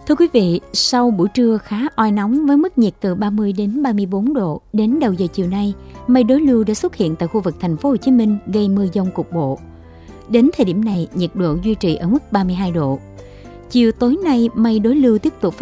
Thưa quý vị, sau buổi trưa khá oi nóng với mức nhiệt từ 30 đến 34 độ, đến đầu giờ chiều nay, mây đối lưu đã xuất hiện tại khu vực thành phố Hồ Chí Minh gây mưa dông cục bộ. Đến thời điểm này, nhiệt độ duy trì ở mức 32 độ. Chiều tối nay, mây đối lưu tiếp tục